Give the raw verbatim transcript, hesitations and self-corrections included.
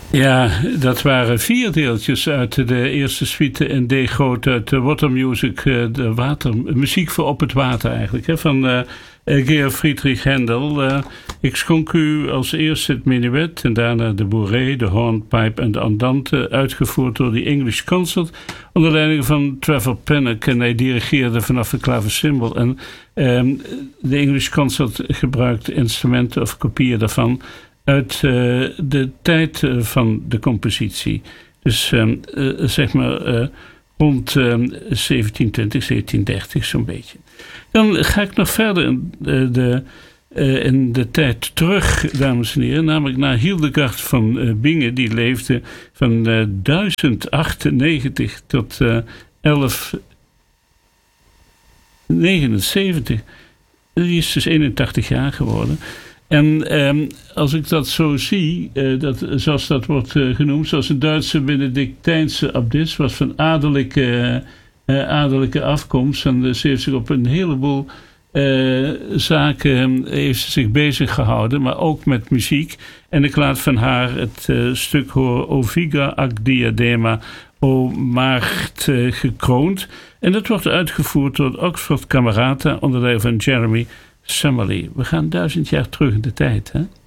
Ja, dat waren vier deeltjes uit de eerste suite in D groot uit de Water Music, de water, muziek voor op het water eigenlijk, hè, van uh, Georg Friedrich Händel. Uh, ik schonk u als eerste het menuet en daarna de bourrée, de hornpipe en de andante, uitgevoerd door de English Concert onder leiding van Trevor Pennock, en hij dirigeerde vanaf de klaversymbol. En um, de English Concert gebruikte instrumenten of kopieën daarvan uit uh, de tijd uh, van de compositie. Dus um, uh, zeg maar uh, rond um, zeventien twintig, zeventien dertig zo'n beetje. Dan ga ik nog verder in de, de, uh, in de tijd terug, dames en heren. Namelijk naar Hildegard van uh, Bingen. Die leefde van uh, duizend achtennegentig tot uh, elf negenenzeventig. Die is dus eenentachtig jaar geworden. En um, als ik dat zo zie, uh, dat, zoals dat wordt uh, genoemd, zoals een Duitse Benedictijnse abdis, was van adellijke, uh, adellijke afkomst. En dus heeft zich op een heleboel uh, zaken heeft ze zich bezig gehouden, maar ook met muziek. En ik laat van haar het uh, stuk horen, O Viga ac diadema, O Maagd uh, gekroond. En dat wordt uitgevoerd door het Oxford Camerata onder leiding van Jeremy Summerlee. We gaan duizend jaar terug in de tijd, hè?